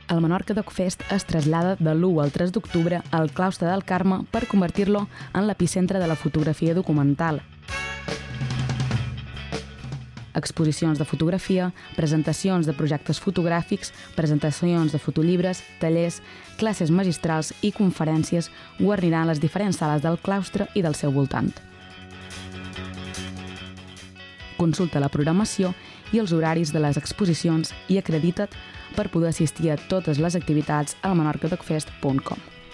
El Menorca DocFest es trasllada de l'1 al 3 d'octubre al Claustre del Carme per convertir-lo en l'epicentre de la fotografia documental. Exposicions de fotografia, presentacions de projectes fotogràfics, presentacions de fotollibres, tallers, classes magistrals i conferències guarniran les diferents sales del claustre i del seu voltant. Consulta la programació i els horaris de les exposicions i acredita't per poder assistir a totes les activitats al menorcadocfest.com.